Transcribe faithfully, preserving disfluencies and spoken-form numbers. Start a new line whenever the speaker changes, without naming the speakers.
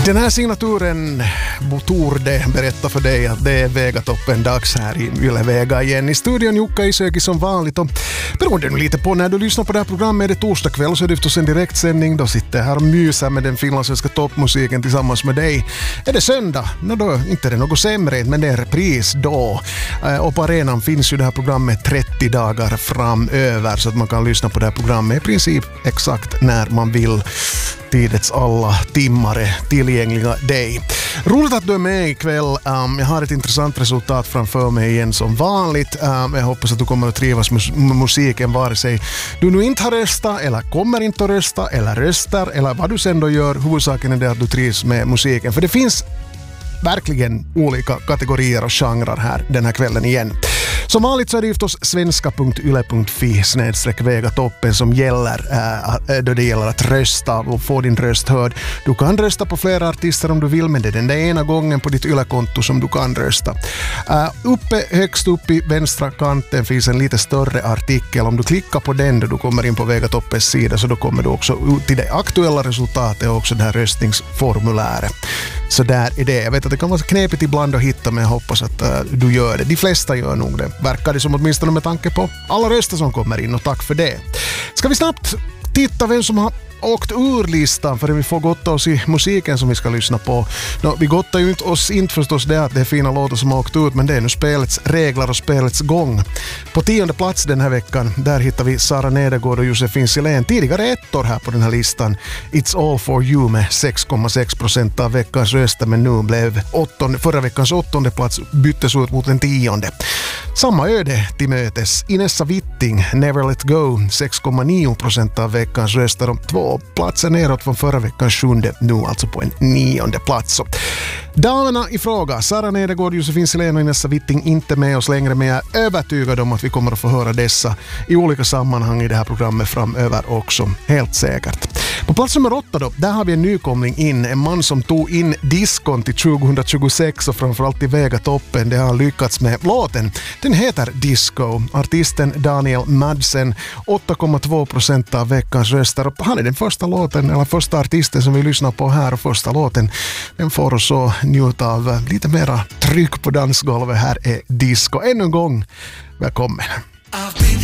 Den här signaturen Torde berättar för dig att det är Vegatoppen dags här i Yle Vega igen. I studion Jukka Isöki som vanligt, och beroende nu lite på när du lyssnar på det här programmet, är det torsdag kväll så är det förstås en direktsändning. Då sitter jag här och myser med den finlandssvenska toppmusiken tillsammans med dig. Är det söndag? No, då inte är det något sämre, men det är repris då. Och på arenan finns ju det här programmet trettio dagar framöver, så att man kan lyssna på det här programmet i princip exakt när man vill. Tidets alla timmar är tillgängliga dig. Roligt att du är med ikväll. Um, jag har ett intressant resultat framför mig igen som vanligt. Um, jag hoppas att du kommer att trivas med musiken vare sig du nu inte har röstat eller kommer inte att rösta eller röstar eller vad du sen då gör. Huvudsaken är det att du trivs med musiken. För det finns verkligen olika kategorier och genrer här den här kvällen igen. Som vanligt så är det ju förstås svenska punkt yle punkt fi snedstreck Vegatoppen som gäller äh, då det gäller att rösta och få din röst hörd. Du kan rösta på flera artister om du vill, men det är den där ena gången på ditt Yle-konto som du kan rösta. Äh, uppe, högst upp i vänstra kanten finns en lite större artikel. Om du klickar på den då du kommer in på Vegatoppens sida, så då kommer du också ut till det aktuella resultatet och också det här röstningsformuläret. Så där är det. Jag vet att det kan vara knepigt ibland att hitta, men jag hoppas att uh, du gör det. De flesta gör nog det. Verkar det som, åtminstone med tanke på alla röster som kommer in, och tack för det. Ska vi snabbt titta vem som har åkt ur listan för att vi får gotta oss i musiken som vi ska lyssna på. No, vi gottar ju inte oss inte förstås det att det är fina låtar som har åkt ut, men det är nu spelets regler och spelets gång. På tionde plats den här veckan, där hittar vi Sara Nedergård och Josefin Silén, tidigare ettor här på den här listan. It's All For You med sex komma sex procent av veckans röster, men nu blev åttonde, förra veckans åttonde plats byttes ut mot en tionde. Samma öde till mötes. Inessa Witting, Never Let Go, sex komma nio procent av veckans röster, och två platser neråt från förra veckans sjunde, nu alltså på en nionde plats. Damerna i fråga, Sara Nedergård, Josefin Silén och Inessa Witting, inte med oss längre, men jag är övertygad om att vi kommer att få höra dessa i olika sammanhang i det här programmet framöver också, helt säkert. På plats nummer åtta då, där har vi en nykomling in, en man som tog in diskon till tjugohundratjugosex och framförallt i Vegatoppen. Det har lyckats med låten. Den heter Disco. Artisten Daniel Madsen, åtta komma två procent av veckans röster. Han är den första låten, eller första artisten som vi lyssnar på här, och första låten den får oss så njuta av lite mera tryck på dansgolvet. Här är Disco. Ännu en gång, välkommen.
I've been